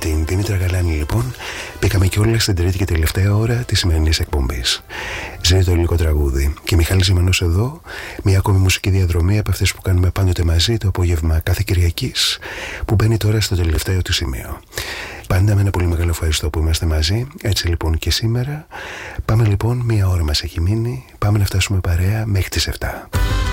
Την Δήμητρα Γαλάνη λοιπόν μπήκαμε κιόλας στην τρίτη και τελευταία ώρα της σημερινής εκπομπής. Ζει το ελληνικό τραγούδι και Μιχάλης Ζημανός εδώ, μια ακόμη μουσική διαδρομή από αυτές που κάνουμε πάντοτε μαζί το απόγευμα κάθε Κυριακής, που μπαίνει τώρα στο τελευταίο του σημείο. Πάντα με ένα πολύ μεγάλο ευχαριστώ που είμαστε μαζί, έτσι λοιπόν και σήμερα. Πάμε λοιπόν, μια ώρα μας έχει μείνει, πάμε να φτάσουμε παρέα μέχρι τις 7.